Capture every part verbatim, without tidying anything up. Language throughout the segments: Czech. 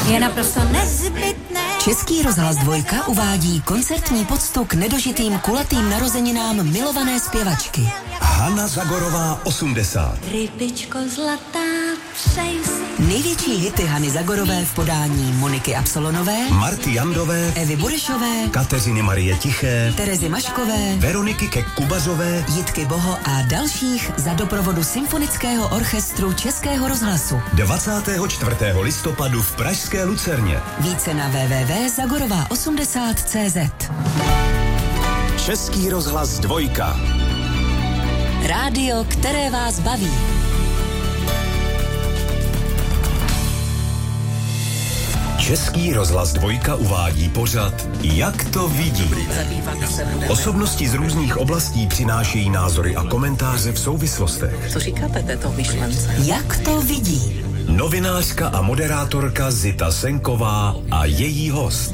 je naprosto nezbytné. Český rozhlas Dvojka uvádí koncertní poctu k nedožitým kulatým narozeninám milované zpěvačky. Hana Zagorová osmdesát. Rybičko zlatá, přeji si. Největší hity Hany Zagorové v podání Moniky Absolonové, Marty Jandové, Evy Burešové, Kateřiny Marie Tiché, Terezy Maškové, Veroniky Kek-Kubazové, Jitky Boho a dalších za doprovodu Symfonického orchestru Českého rozhlasu. dvacátého čtvrtého listopadu v pražské Lucerně. Více na w w w tečka zagorová osmdesát tečka cé zet. Český rozhlas Dvojka. Rádio, které vás baví. Český rozhlas Dvojka uvádí pořad Jak to vidí. Osobnosti z různých oblastí přinášejí názory a komentáře v souvislostech. Co říkáte této myšlence? Jak to vidí? Novinářka a moderátorka Zita Senková a její host.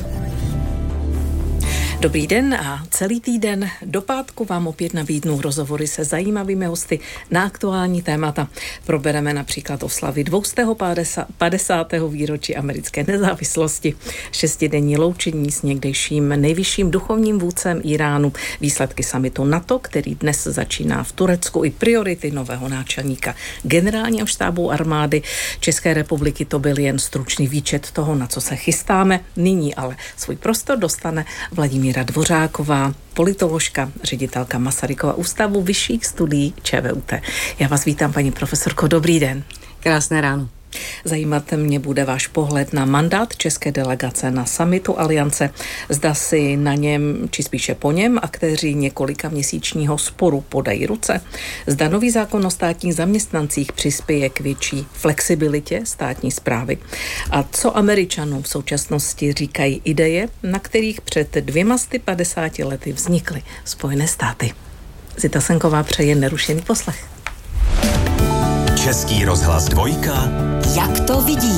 Dobrý den a celý týden do pátku vám opět nabídnu rozhovory se zajímavými hosty na aktuální témata. Probereme například oslavy dvoustého padesátého výročí americké nezávislosti, šestidenní loučení s někdejším nejvyšším duchovním vůdcem Iránu, výsledky summitu NATO, který dnes začíná v Turecku, i priority nového náčelníka generálního štábu armády České republiky. To byl jen stručný výčet toho, na co se chystáme. Nyní ale svůj prostor dostane Vladimíra Dvořáková, politoložka, ředitelka Masarykova ústavu vyšších studií ČVUT. Já vás vítám, paní profesorko, dobrý den. Krásné ráno. Zajímat mě bude váš pohled na mandát české delegace na summitu Aliance. Zda si na něm, či spíše po něm, aktéři několika měsíčního sporu podají ruce. Zda nový zákon o státních zaměstnancích přispěje k větší flexibilitě státní správy. A co Američanům v současnosti říkají ideje, na kterých před dvěma sty padesáti lety vznikly Spojené státy. Zita Senková přeje nerušený poslech. Český rozhlas Dvojka. Jak to vidí?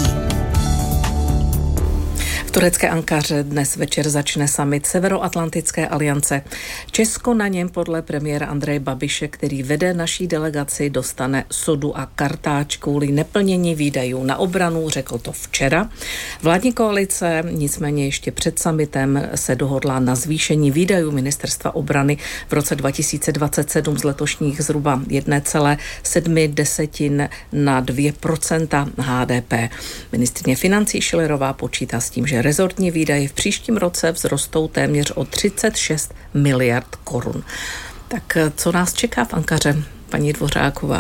V turecké Ankaře dnes večer začne summit Severoatlantické aliance. Česko na něm podle premiéra Andreje Babiše, který vede naší delegaci, dostane sodu a kartáč kvůli neplnění výdajů na obranu, řekl to včera. Vládní koalice nicméně ještě před summitem se dohodla na zvýšení výdajů ministerstva obrany v roce dva tisíce dvacet sedm z letošních zhruba jedna celá sedm na dvě procenta H D P. Ministryně financí Schillerová počítá s tím, že rezortní výdaje v příštím roce vzrostou téměř o třicet šest miliard korun. Tak co nás čeká v Ankaře, paní Dvořáková?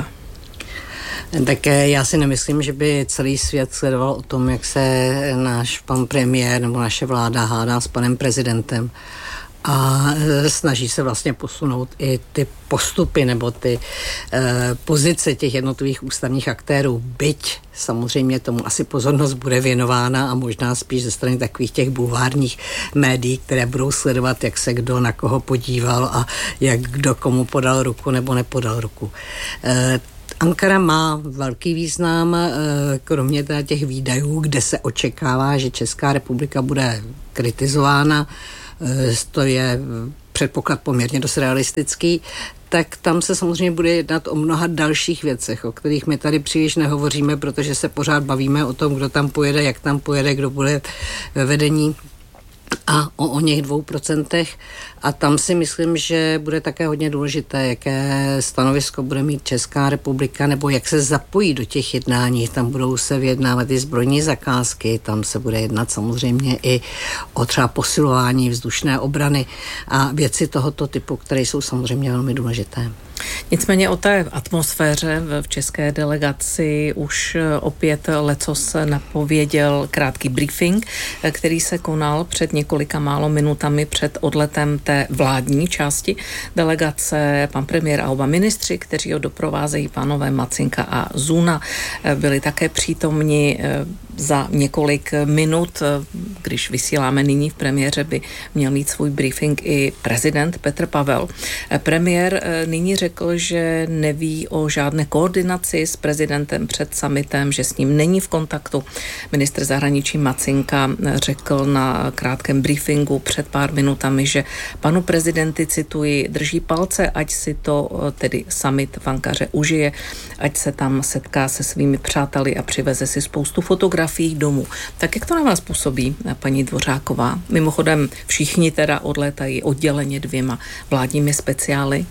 Tak já si nemyslím, že by celý svět sledoval o tom, jak se náš pan premiér nebo naše vláda hádá s panem prezidentem. A snaží se vlastně posunout i ty postupy nebo ty e, pozice těch jednotlivých ústavních aktérů, byť samozřejmě tomu asi pozornost bude věnována a možná spíš ze strany takových těch bulvárních médií, které budou sledovat, jak se kdo na koho podíval a jak kdo komu podal ruku nebo nepodal ruku. E, Ankara má velký význam, kromě těch výdajů, kde se očekává, že Česká republika bude kritizována, to je předpoklad poměrně dost realistický, tak tam se samozřejmě bude jednat o mnoha dalších věcech, o kterých my tady příliš nehovoříme, protože se pořád bavíme o tom, kdo tam pojede, jak tam pojede, kdo bude ve vedení a o o něch dvou procentech. A tam si myslím, že bude také hodně důležité, jaké stanovisko bude mít Česká republika, nebo jak se zapojí do těch jednání. Tam budou se vyjednávat i zbrojní zakázky, tam se bude jednat samozřejmě i o třeba posilování vzdušné obrany a věci tohoto typu, které jsou samozřejmě velmi důležité. Nicméně o té atmosféře v české delegaci už opět lecos napověděl krátký briefing, který se konal před několika málo minutami před odletem té vládní části delegace. Pan premiér a oba ministři, kteří ho doprovázejí, pánové Macinka a Zuna, byli také přítomni za několik minut, když vysíláme nyní v premiéře, by měl mít svůj briefing i prezident Petr Pavel. Premiér nyní řekl, že neví o žádné koordinaci s prezidentem před summitem, že s ním není v kontaktu. Ministr zahraničí Macinka řekl na krátkém briefingu před pár minutami, že panu prezidenti, cituji, drží palce, ať si to tedy summit v Ankaře užije, ať se tam setká se svými přáteli a přiveze si spoustu fotografií domů. Tak jak to na vás působí, paní Dvořáková? Mimochodem všichni teda odlétají odděleně dvěma vládními speciály.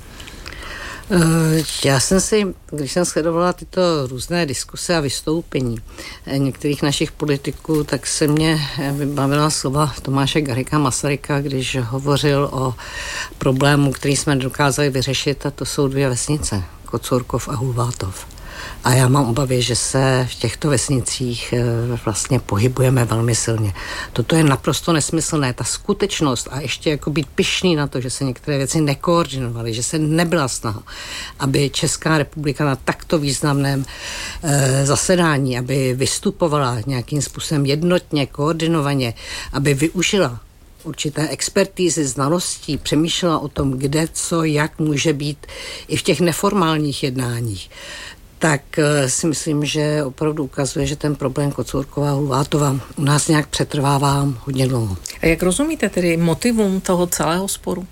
Já jsem si, když jsem sledovala tyto různé diskuse a vystoupení některých našich politiků, tak se mě vybavila slova Tomáše Garrigua Masaryka, když hovořil o problému, který jsme dokázali vyřešit, a to jsou dvě vesnice, Kocourkov a Hulvátov. A já mám obavy, že se v těchto vesnicích vlastně pohybujeme velmi silně. Toto je naprosto nesmyslné. Ta skutečnost a ještě jako být pyšný na to, že se některé věci nekoordinovaly, že se nebyla snaha, aby Česká republika na takto významném e, zasedání, aby vystupovala nějakým způsobem jednotně, koordinovaně, aby využila určité expertízy, znalostí, přemýšlela o tom, kde, co, jak může být i v těch neformálních jednáních, tak si myslím, že opravdu ukazuje, že ten problém Kocourkova a Hulvátova u nás nějak přetrvává hodně dlouho. A jak rozumíte tedy motivům toho celého sporu?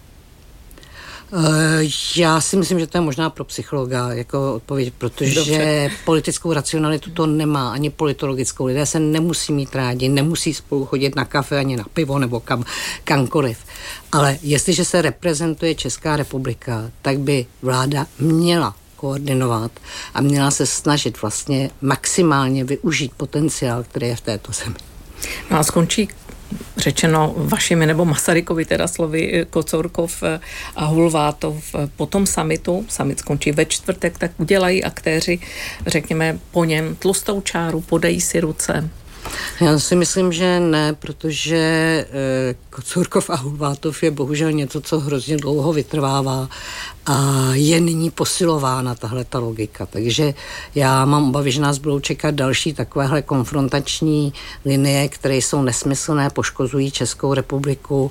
Já si myslím, že to je možná pro psychologa jako odpověď, protože Dobře. politickou racionalitu to nemá, ani politologickou. Lidé se nemusí mít rádi, nemusí spolu chodit na kafe, ani na pivo, nebo kam, kamkoliv. Ale jestliže se reprezentuje Česká republika, tak by vláda měla koordinovat a měla se snažit vlastně maximálně využít potenciál, který je v této zemi. No a skončí, řečeno vašimi nebo Masarykovi teda slovy, Kocourkov a Hulvátov po tom summitu, summit skončí ve čtvrtek, tak udělají aktéři, řekněme, po něm tlustou čáru, podají si ruce. Já si myslím, že ne, protože e, Kocourkov a Hulvátov je bohužel něco, co hrozně dlouho vytrvává a je nyní posilována tahle ta logika. Takže já mám obavy, že nás budou čekat další takovéhle konfrontační linie, které jsou nesmyslné, poškozují Českou republiku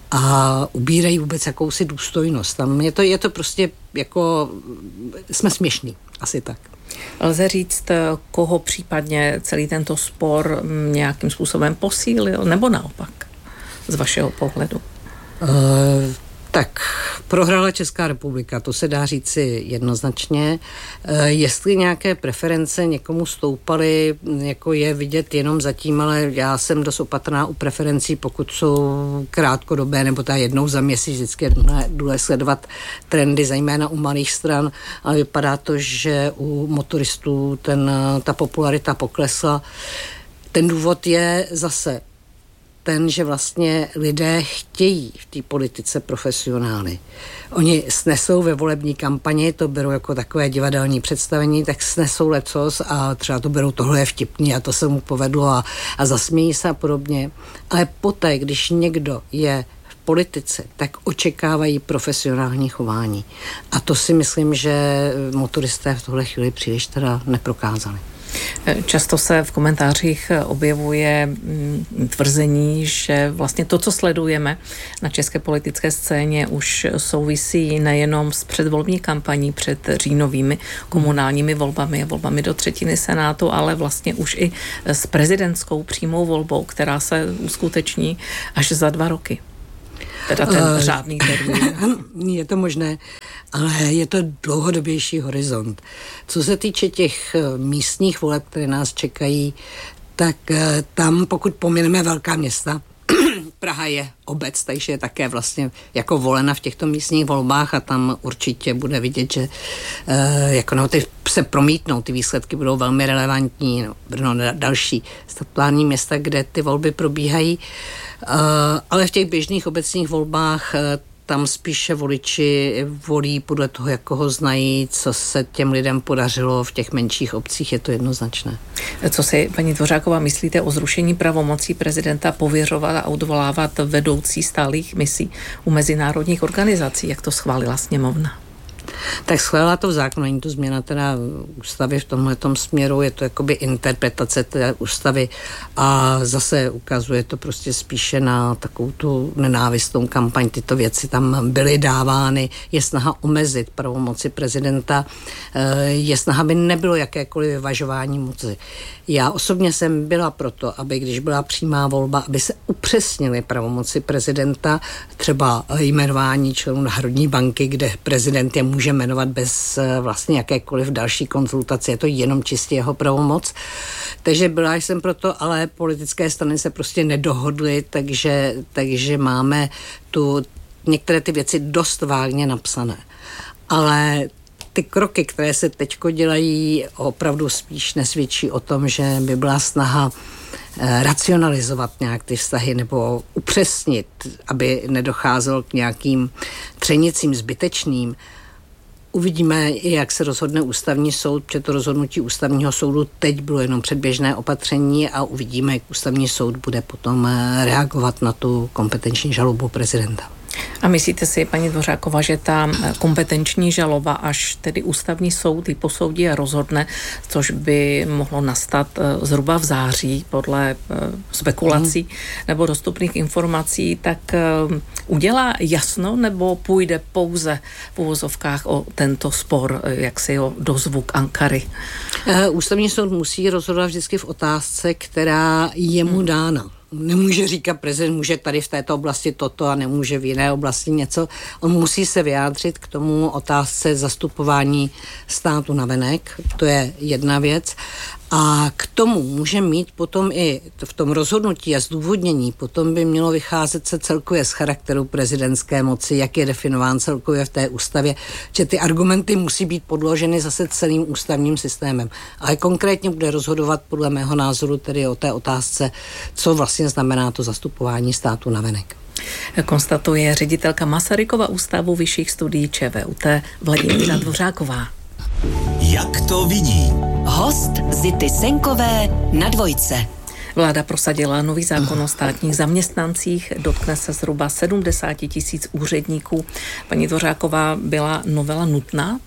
a ubírají vůbec jakousi důstojnost. Tam je to, je to prostě jako, jsme směšní, asi tak. Lze říct, koho případně celý tento spor nějakým způsobem posílil, nebo naopak, z vašeho pohledu? Uh, tak prohrála Česká republika, to se dá říci jednoznačně. Uh, jestli nějaké preference někomu stoupaly, jako je vidět jenom zatím, ale já jsem dost opatrná u preferencí, pokud jsou krátkodobé, nebo ta jednou za měsíc, vždycky je důležité sledovat trendy, zejména u malých stran, ale vypadá to, že u motoristů ten, ta popularita poklesla. Ten důvod je zase ten, že vlastně lidé chtějí v té politice profesionály. Oni snesou ve volební kampani, to berou jako takové divadelní představení, tak snesou lecos a třeba to berou, tohle je vtipný a to se mu povedlo a, a zasmějí se a podobně. Ale poté, když někdo je v politice, tak očekávají profesionální chování. A to si myslím, že motoristé v tohle chvíli příliš teda neprokázali. Často se v komentářích objevuje tvrzení, že vlastně to, co sledujeme na české politické scéně, už souvisí nejenom s předvolební kampaní před říjnovými komunálními volbami a volbami do třetiny Senátu, ale vlastně už i s prezidentskou přímou volbou, která se uskuteční až za dva roky. Teda ten uh, řádný termín. Je to možné, ale je to dlouhodobější horizont. Co se týče těch místních voleb, které nás čekají, tak tam, pokud pomineme velká města, Praha je obec, takže je také vlastně jako volena v těchto místních volbách a tam určitě bude vidět, že e, jako no, ty se promítnou, ty výsledky budou velmi relevantní. No, Brno další statutární města, kde ty volby probíhají, e, ale v těch běžných obecních volbách e, tam spíše voliči volí podle toho, jak ho znají, co se těm lidem podařilo v těch menších obcích, je to jednoznačné. Co si, paní Dvořáková, myslíte o zrušení pravomocí prezidenta pověřovat a odvolávat vedoucí stálých misí u mezinárodních organizací, jak to schválila sněmovna? Tak schválila to v zákonu, není to změna teda ústavy v tomhletom směru, je to jakoby interpretace té ústavy a zase ukazuje to prostě spíše na takovou tu nenávistnou kampaň. Tyto věci tam byly dávány, je snaha omezit pravomoci prezidenta, je snaha, aby nebylo jakékoliv vyvažování moci. Já osobně jsem byla proto, aby když byla přímá volba, aby se upřesnily pravomoci prezidenta, třeba jmenování členů Národní banky, kde prezident je může jmenovat bez vlastně jakékoliv další konzultace, je to jenom čistě jeho pravomoc. Takže byla jsem proto, ale politické strany se prostě nedohodly, takže, takže máme tu některé ty věci dost vágně napsané. Ale ty kroky, které se teďko dělají, opravdu spíš nesvědčí o tom, že by byla snaha racionalizovat nějak ty vztahy nebo upřesnit, aby nedocházelo k nějakým třenicím zbytečným. Uvidíme, jak se rozhodne ústavní soud, protože to rozhodnutí ústavního soudu teď bylo jenom předběžné opatření a uvidíme, jak ústavní soud bude potom reagovat na tu kompetenční žalobu prezidenta. A myslíte si, paní Dvořáková, že ta kompetenční žaloba, až tedy ústavní soud ji posoudí a rozhodne, což by mohlo nastat zhruba v září podle spekulací mm. nebo dostupných informací, tak udělá jasno nebo půjde pouze v uvozovkách o tento spor, jak si ho dozvuk Ankary? Ústavní soud musí rozhodovat vždycky v otázce, která je mu dána. Nemůže říkat, prezident může tady v této oblasti toto a nemůže v jiné oblasti něco. On musí se vyjádřit k tomu otázce zastupování státu navenek. To je jedna věc. A k tomu může mít potom i v tom rozhodnutí a zdůvodnění, potom by mělo vycházet se celkově z charakteru prezidentské moci, jak je definován celkově v té ústavě, že ty argumenty musí být podloženy zase celým ústavním systémem. Ale konkrétně bude rozhodovat podle mého názoru tedy o té otázce, co vlastně znamená to zastupování státu navenek. Konstatuje ředitelka Masarykova ústavu vyšších studií ČVUT Vladimíra Dvořáková. Jak to vidí? Host Zity Senkové na Dvojce. Vláda prosadila nový zákon o státních zaměstnancích, dotkne se zhruba sedmdesát tisíc úředníků. Paní Dvořáková, byla novela nutná?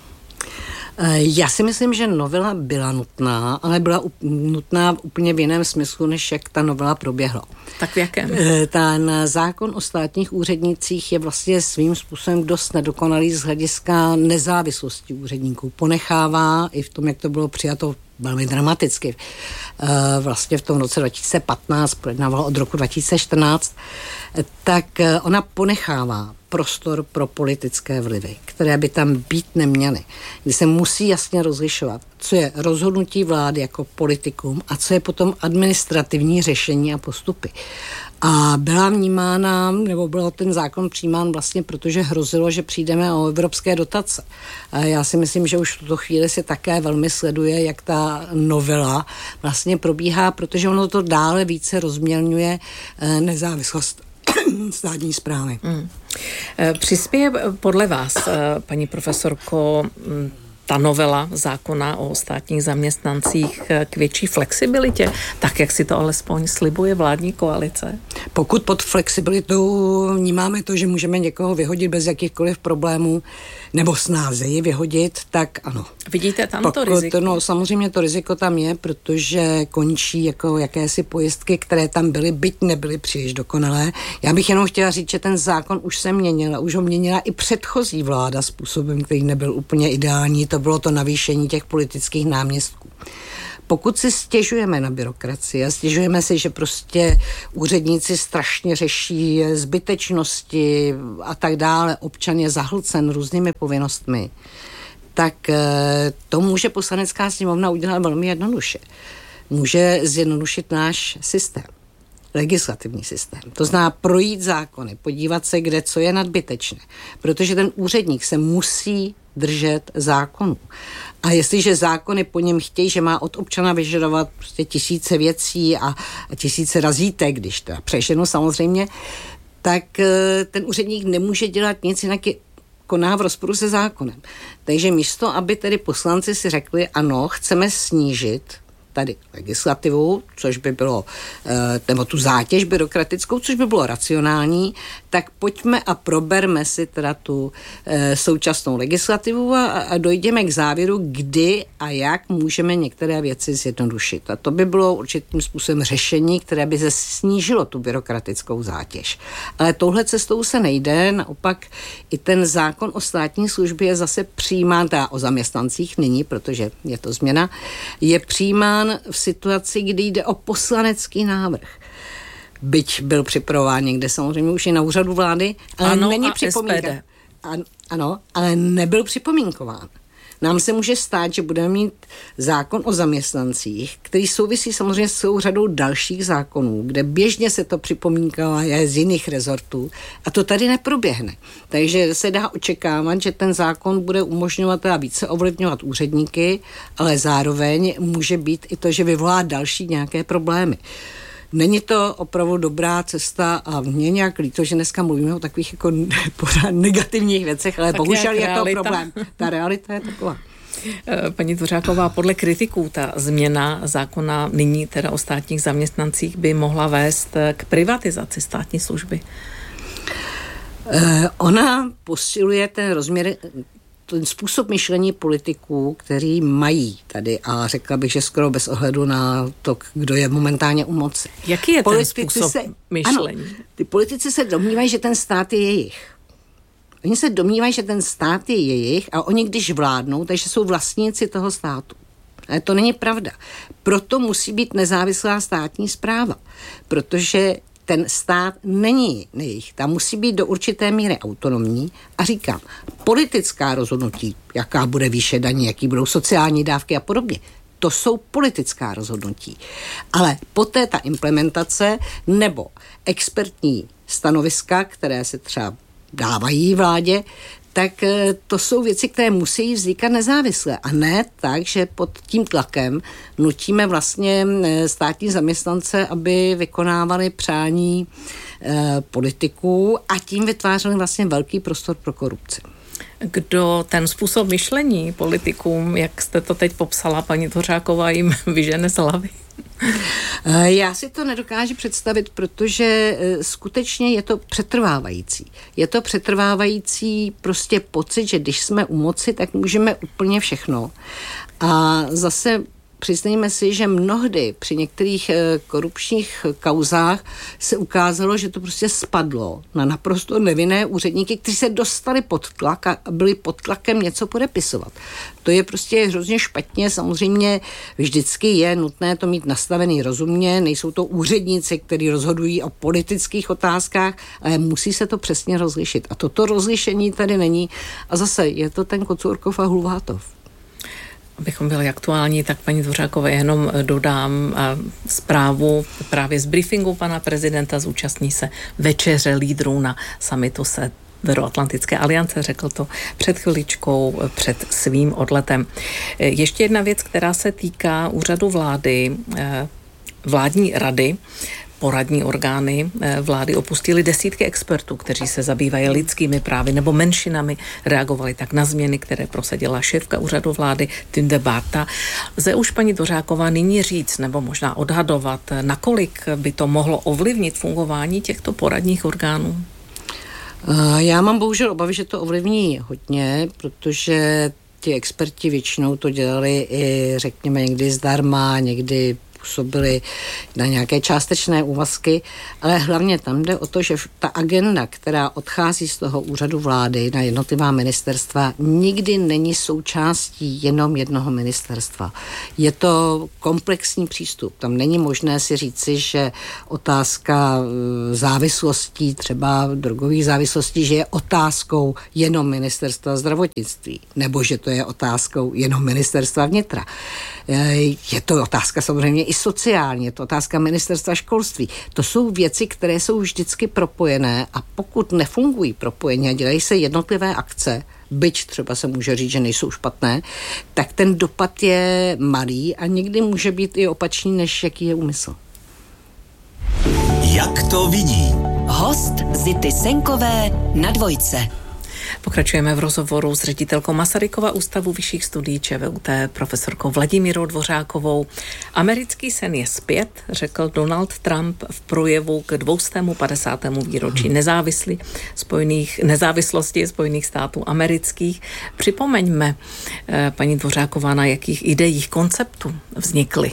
Já si myslím, že novela byla nutná, ale byla nutná úplně v jiném smyslu, než jak ta novela proběhla. Tak v jakém? Ten zákon o státních úřednících je vlastně svým způsobem dost nedokonalý z hlediska nezávislosti úředníků. Ponechává i v tom, jak to bylo přijato velmi dramaticky. Vlastně v tom roce dva tisíce patnáct, projednávala od roku dva tisíce čtrnáct, tak ona ponechává prostor pro politické vlivy, které by tam být neměly. Kdy se musí jasně rozlišovat, co je rozhodnutí vlády jako politikum a co je potom administrativní řešení a postupy. A byla vnímána, nebo byl ten zákon přijímán vlastně, protože hrozilo, že přijdeme o evropské dotace. A já si myslím, že už v tuto chvíli se také velmi sleduje, jak ta novela vlastně probíhá, protože ono to dále více rozmělňuje nezávislost státní správy. Hmm. Přispěje podle vás, paní profesorko, ta novela zákona o státních zaměstnancích k větší flexibilitě, tak jak si to alespoň slibuje vládní koalice? Pokud pod flexibilitou vnímáme to, že můžeme někoho vyhodit bez jakýchkoliv problémů, nebo snáze ji vyhodit, tak ano. Vidíte tam Pokud, to riziko? No, samozřejmě to riziko tam je, protože končí jako jakési pojistky, které tam byly, byť nebyly příliš dokonalé. Já bych jenom chtěla říct, že ten zákon už se měnil, už ho měnila i předchozí vláda způsobem, který nebyl úplně ideální. To bylo to navýšení těch politických náměstků. Pokud si stěžujeme na byrokracii a stěžujeme si, že prostě úředníci strašně řeší zbytečnosti a tak dále, občan je zahlcen různými povinnostmi, tak to může Poslanecká sněmovna udělat velmi jednoduše. Může zjednodušit náš systém, legislativní systém. To znamená projít zákony, podívat se, kde co je nadbytečné, protože ten úředník se musí držet zákonů. A jestliže zákony po něm chtějí, že má od občana vyžadovat prostě tisíce věcí a, a tisíce razítek, když to přeženu samozřejmě, tak ten úředník nemůže dělat nic, jinak je koná v rozporu se zákonem. Takže místo, aby tedy poslanci si řekli, ano, chceme snížit tady legislativu, což by bylo, nebo tu zátěž byrokratickou, což by bylo racionální, tak pojďme a proberme si teda tu současnou legislativu a, a dojdeme k závěru, kdy a jak můžeme některé věci zjednodušit. A to by bylo určitým způsobem řešení, které by se snížilo tu byrokratickou zátěž. Ale touhle cestou se nejde, naopak i ten zákon o státní službě je zase přijímán, teda o zaměstnancích nyní, protože je to změna, je přijímán v situaci, kdy jde o poslanecký návrh. Byť byl připravován někde samozřejmě už i na úřadu vlády, ale ano, není a připomínka. S P D. An, ano, ale nebyl připomínkován. Nám se může stát, že budeme mít zákon o zaměstnancích, který souvisí samozřejmě s celou řadou dalších zákonů, kde běžně se to připomínková z jiných rezortů a to tady neproběhne. Takže se dá očekávat, že ten zákon bude umožňovat a více ovlivňovat úředníky, ale zároveň může být i to, že vyvolá další nějaké problémy. Není to opravdu dobrá cesta a mě nějak líto, že dneska mluvíme o takových jako negativních věcech, ale tak bohužel je to problém. Ta realita je taková. Paní Dvořáková, podle kritiků ta změna zákona nyní teda o státních zaměstnancích by mohla vést k privatizaci státní služby. Ona posiluje ten rozměr, ten způsob myšlení politiků, který mají tady a řekla bych, že skoro bez ohledu na to, kdo je momentálně u moci. Jaký je politici ten způsob se, myšlení? Ano, ty politici se domnívají, že ten stát je jejich. Oni se domnívají, že ten stát je jejich a oni když vládnou, takže jsou vlastníci toho státu. Ale to není pravda. Proto musí být nezávislá státní správa, protože ten stát není jejich. Tam musí být do určité míry autonomní a říkám, politická rozhodnutí, jaká bude výše daní, jaký budou sociální dávky a podobně, to jsou politická rozhodnutí. Ale poté ta implementace nebo expertní stanoviska, které se třeba dávají vládě, tak to jsou věci, které musí vznikat nezávisle. A ne tak, že pod tím tlakem nutíme vlastně státní zaměstnance, aby vykonávali přání eh, politiků a tím vytvářeli vlastně velký prostor pro korupci. Kdo ten způsob myšlení politikům, jak jste to teď popsala, paní Dvořáková, jim vyžene z hlavy? Já si to nedokážu představit, protože skutečně je to přetrvávající. Je to přetrvávající prostě pocit, že když jsme u moci, tak můžeme úplně všechno. A zase přiznejme si, že mnohdy při některých korupčních kauzách se ukázalo, že to prostě spadlo na naprosto nevinné úředníky, kteří se dostali pod tlak a byli pod tlakem něco podepisovat. To je prostě hrozně špatně, samozřejmě vždycky je nutné to mít nastavený rozumně, nejsou to úředníci, kteří rozhodují o politických otázkách, ale musí se to přesně rozlišit. A toto rozlišení tady není. A zase je to ten Kocourkov a Hulvátov. Abychom byli aktuální, tak paní Dvořákové jenom dodám zprávu právě z briefingu pana prezidenta, zúčastní se večeře lídrů na summitu Severoatlantické aliance, řekl to před chviličkou, před svým odletem. Ještě jedna věc, která se týká úřadu vlády, vládní rady. Poradní orgány vlády opustili desítky expertů, kteří se zabývají lidskými právy nebo menšinami, reagovali tak na změny, které prosadila šéfka úřadu vlády Tünde Barta. Lze už paní Dvořáková nyní říct, nebo možná odhadovat, nakolik by to mohlo ovlivnit fungování těchto poradních orgánů? Já mám bohužel obavy, že to ovlivní hodně, protože ti experti většinou to dělali i, řekněme, někdy zdarma, někdy působili na nějaké částečné úvazky, ale hlavně tam jde o to, že ta agenda, která odchází z toho úřadu vlády na jednotlivá ministerstva, nikdy není součástí jenom jednoho ministerstva. Je to komplexní přístup. Tam není možné si říci, že otázka závislostí, třeba drogových závislostí, že je otázkou jenom ministerstva zdravotnictví, nebo že to je otázkou jenom ministerstva vnitra. Je to otázka samozřejmě i sociální, je to otázka ministerstva školství. To jsou věci, které jsou vždycky propojené a pokud nefungují propojeně a dělají se jednotlivé akce, byť třeba se může říct, že nejsou špatné, tak ten dopad je malý a někdy může být i opačný, než jaký je úmysl. Jak to vidí? Host Zity Senkové na Dvojce. Pokračujeme v rozhovoru s ředitelkou Masarykova ústavu vyšších studií ČVUT, profesorkou Vladimírou Dvořákovou. Americký sen je zpět, řekl Donald Trump v projevu k dvoustému padesátému výročí nezávislí spojených, nezávislosti Spojených států amerických. Připomeňme, paní Dvořáková, na jakých ideích, konceptů vznikly.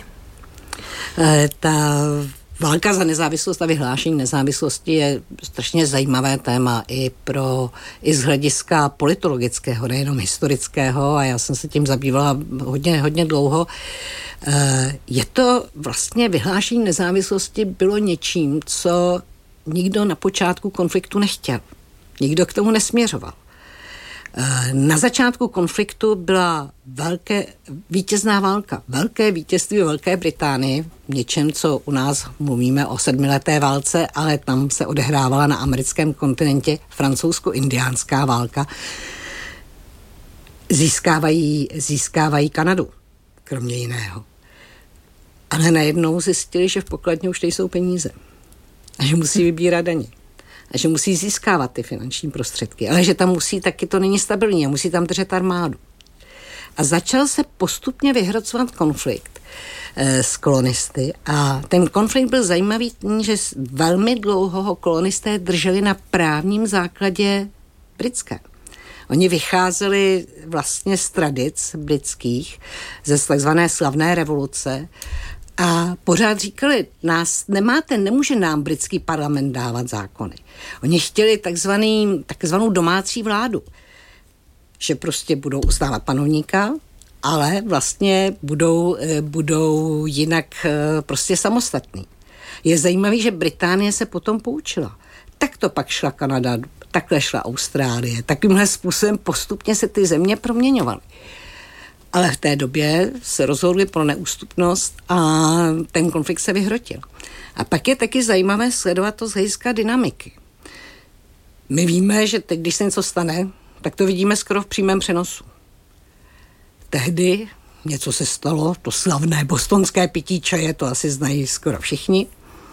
Ta válka za nezávislost a vyhlášení nezávislosti je strašně zajímavé téma i pro i z hlediska politologického, nejenom historického, a já jsem se tím zabývala hodně, hodně dlouho. Je to vlastně vyhlášení nezávislosti bylo něčím, co nikdo na počátku konfliktu nechtěl. Nikdo k tomu nesměřoval. Na začátku konfliktu byla velké, vítězná válka, velké vítězství Velké Británii, něčem, co u nás mluvíme o sedmileté válce, ale tam se odehrávala na americkém kontinentě francouzsko-indiánská válka. Získávají, získávají Kanadu, kromě jiného. Ale najednou zjistili, že v pokladně už nejsou peníze a že musí vybírat daně. A že musí získávat ty finanční prostředky, ale že tam musí, taky to není stabilní a musí tam držet armádu. A začal se postupně vyhrocovat konflikt e, s kolonisty a ten konflikt byl zajímavý tím, že velmi dlouho ho kolonisté drželi na právním základě britské. Oni vycházeli vlastně z tradic britských, ze takzvané slavné revoluce, a pořád říkali, nás nemáte, nemůže nám britský parlament dávat zákony. Oni chtěli takzvaný, takzvanou domácí vládu, že prostě budou uznávat panovníka, ale vlastně budou, budou jinak prostě samostatní. Je zajímavé, že Británie se potom poučila. Tak to pak šla Kanada, takhle šla Austrálie. Takovýmhle způsobem postupně se ty země proměňovaly. Ale v té době se rozhodli pro neústupnost a ten konflikt se vyhrotil. A pak je taky zajímavé sledovat to z hlediska dynamiky. My víme, že teď, když se něco stane, tak to vidíme skoro v přímém přenosu. Tehdy něco se stalo, to slavné bostonské pití čaje, to asi znají skoro všichni.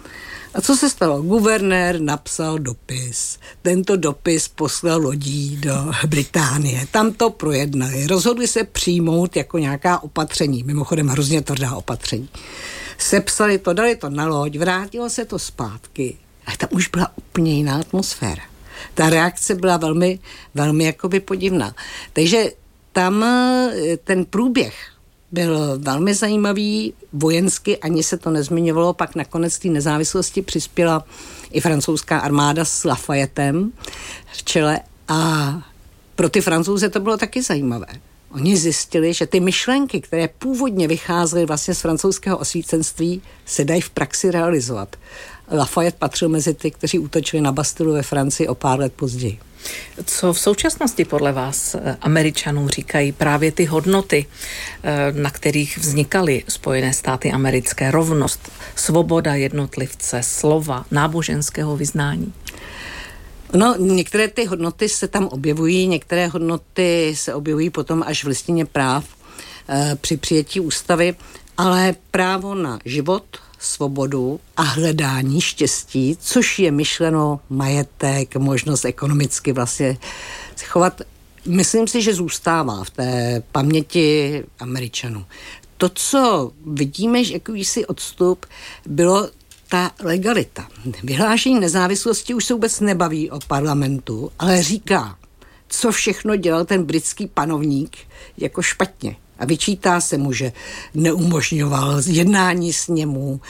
A co se stalo? Guvernér napsal dopis. Tento dopis poslal lodí do Británie. Tam to projednali. Rozhodli se přijmout jako nějaká opatření. Mimochodem hrozně tvrdá opatření. Sepsali to, dali to na loď, vrátilo se to zpátky. A tam už byla úplně jiná atmosféra. Ta reakce byla velmi, velmi jakoby podivná. Takže tam ten průběh byl velmi zajímavý, vojensky ani se to nezmiňovalo, pak nakonec té nezávislosti přispěla i francouzská armáda s Lafayettem v čele a pro ty Francouze to bylo taky zajímavé. Oni zjistili, že ty myšlenky, které původně vycházely vlastně z francouzského osvícenství, se dají v praxi realizovat. Lafayette patřil mezi ty, kteří útočili na Bastilu ve Francii o pár let později. Co v současnosti podle vás Američanům říkají právě ty hodnoty, na kterých vznikaly Spojené státy americké? Rovnost, svoboda jednotlivce, slova, náboženského vyznání? No, některé ty hodnoty se tam objevují, některé hodnoty se objevují potom až v listině práv e, při přijetí ústavy, ale právo na život, svobodu a hledání štěstí, což je myšleno majetek, možnost ekonomicky vlastně chovat, myslím si, že zůstává v té paměti Američanů. To, co vidíme, že jakýsi odstup, bylo ta legalita. Vyhlášení nezávislosti už se vůbec nebaví o parlamentu, ale říká, co všechno dělal ten britský panovník jako špatně. A vyčítá se mu, že neumožňoval jednání s němu,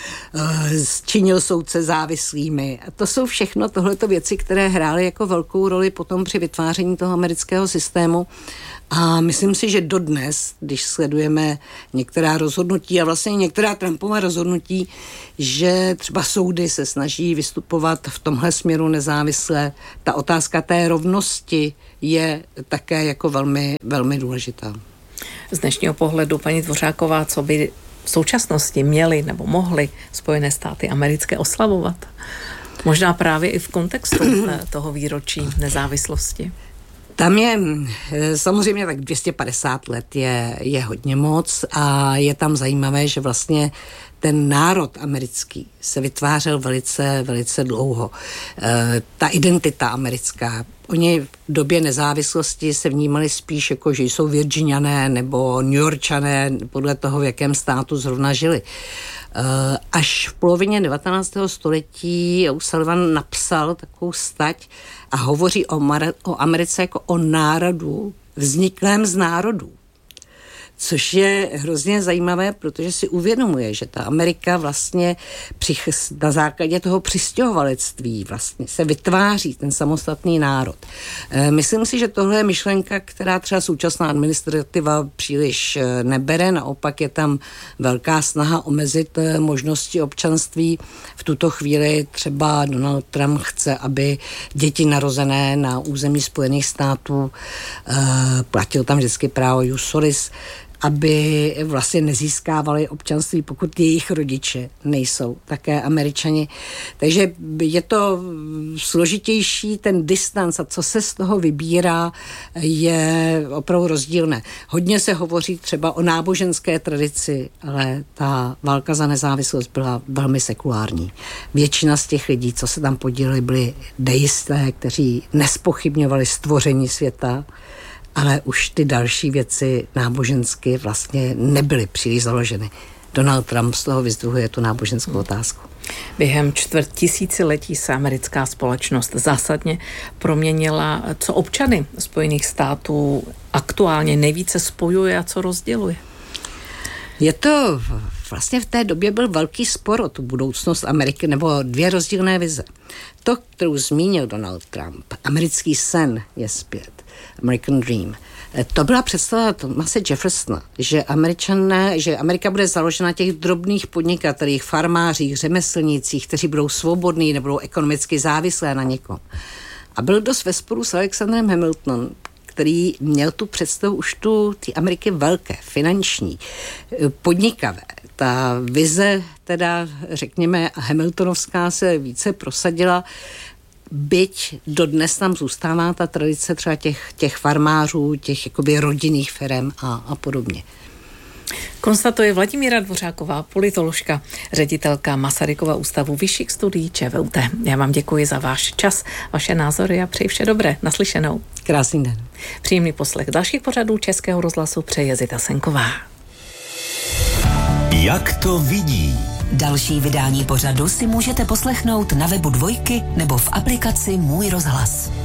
činil soudce závislými. A to jsou všechno tohleto věci, které hrály jako velkou roli potom při vytváření toho amerického systému. A myslím si, že dodnes, když sledujeme některá rozhodnutí a vlastně některá Trumpova rozhodnutí, že třeba soudy se snaží vystupovat v tomhle směru nezávisle, ta otázka té rovnosti je také jako velmi, velmi důležitá. Z dnešního pohledu, paní Dvořáková, co by v současnosti měly nebo mohly Spojené státy americké oslavovat? Možná právě i v kontextu toho výročí nezávislosti. Tam je samozřejmě tak dvě stě padesát let je, je hodně moc a je tam zajímavé, že vlastně ten národ americký se vytvářel velice, velice dlouho. E, ta identita americká, oni v době nezávislosti se vnímali spíš jako, že jsou Virginiané nebo New Yorkčané, podle toho, v jakém státu zrovna žili. E, až v polovině devatenáctého století Sullivan napsal takovou stať a hovoří o, Mar- o Americe jako o národu, vzniklém z národů. Což je hrozně zajímavé, protože si uvědomuje, že ta Amerika vlastně přich, na základě toho přistěhovalectví vlastně se vytváří ten samostatný národ. E, myslím si, že tohle je myšlenka, která třeba současná administrativa příliš nebere, naopak je tam velká snaha omezit možnosti občanství. V tuto chvíli třeba Donald Trump chce, aby děti narozené na území Spojených států, e, platil tam vždycky právo jus solis, aby vlastně nezískávali občanství, pokud jejich rodiče nejsou také Američani. Takže je to složitější, ten distanc a co se z toho vybírá, je opravdu rozdílné. Hodně se hovoří třeba o náboženské tradici, ale ta válka za nezávislost byla velmi sekulární. Většina z těch lidí, co se tam podíleli, byli deisté, kteří nespochybňovali stvoření světa, ale už ty další věci nábožensky vlastně nebyly příliš založeny. Donald Trump z toho vyzdvihuje tu náboženskou otázku. Během čtvrt tisíciletí se americká společnost zásadně proměnila. Co občany Spojených států aktuálně nejvíce spojuje a co rozděluje? Je to, vlastně v té době byl velký spor o tu budoucnost Ameriky, nebo dvě rozdílné vize. To, kterou zmínil Donald Trump, americký sen je zpět, American Dream. To byla představa Thomase Jeffersona, že Američané, že Amerika bude založena na těch drobných podnikatelích, farmářích, řemeslnících, kteří budou svobodní, nebudou ekonomicky závislé na někom. A byl dost ve sporu s Alexandrem Hamiltonem, který měl tu představu už tu ty Ameriky velké, finanční, podnikavé. Ta vize, teda řekněme Hamiltonovská, se více prosadila, byť dodnes tam zůstává ta tradice třeba těch, těch farmářů, těch jakoby rodinných firem a, a podobně. Konstatuje Vladimíra Dvořáková, politoložka, ředitelka Masarykova ústavu vyšších studií ČVUT. Já vám děkuji za váš čas, vaše názory a přeji vše dobré. Naslyšenou. Krásný den. Příjemný poslech dalších pořadů Českého rozhlasu přeje Zita Senková. Jak to vidí? Další vydání pořadu si můžete poslechnout na webu Dvojky nebo v aplikaci Můj rozhlas.